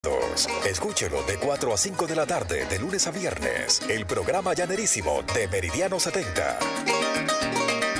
Escúchelo de 4 a 5 de la tarde, de lunes a viernes. El programa Llanerísimo de Meridiano 70.